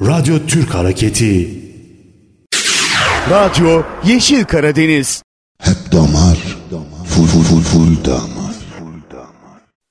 Radyo Türk Hareketi. Radyo Yeşil Karadeniz. Hep damar, full damar.